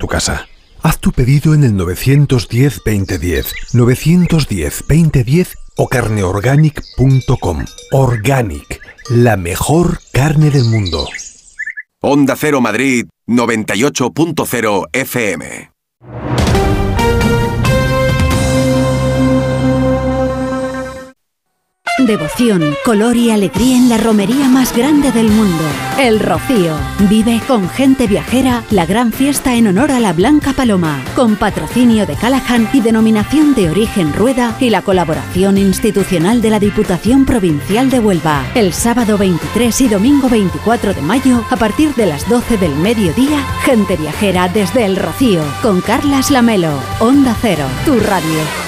tu casa. Haz tu pedido en el 910-2010, 910-2010 o carneorganic.com. Organic, la mejor carne del mundo. Onda Cero Madrid 98.0 FM. Devoción, color y alegría en la romería más grande del mundo, El Rocío. Vive con Gente Viajera la gran fiesta en honor a la Blanca Paloma, con patrocinio de Callahan y denominación de origen Rueda y la colaboración institucional de la Diputación Provincial de Huelva. El sábado 23 y domingo 24 de mayo, a partir de las 12 del mediodía, Gente Viajera desde El Rocío, con Carlas Lamelo. Onda Cero, tu radio.